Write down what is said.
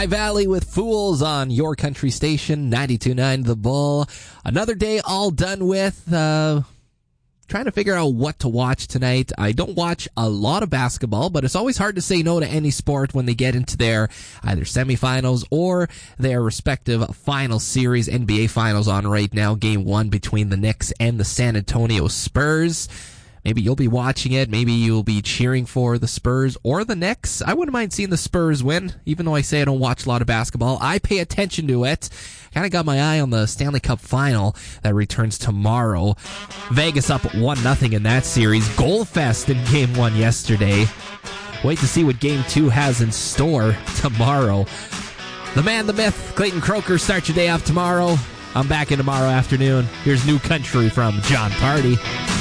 High Valley with Fools on your country station, 92.9 The Bull. Another day all done with. Trying to figure out what to watch tonight. I don't watch a lot of basketball, but it's always hard to say no to any sport when they get into their either semifinals or their respective final series. NBA Finals on right now. Game 1 between the Knicks and the San Antonio Spurs. Maybe you'll be watching it. Maybe you'll be cheering for the Spurs or the Knicks. I wouldn't mind seeing the Spurs win, even though I say I don't watch a lot of basketball. I pay attention to it. Kind of got my eye on the Stanley Cup final that returns tomorrow. Vegas up 1-0 in that series. Goal fest in Game 1 yesterday. Wait to see what Game 2 has in store tomorrow. The man, the myth, Clayton Croker, start your day off tomorrow. I'm back in tomorrow afternoon. Here's New Country from John Party.